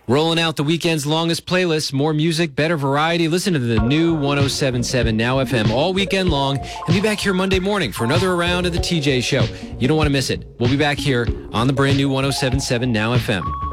Rolling out the weekend's longest playlist, more music, better variety. Listen to the new 107.7 Now FM all weekend long and be back here Monday morning for another round of the TJ Show. You don't want to miss it. We'll be back here on the brand new 107.7 Now FM.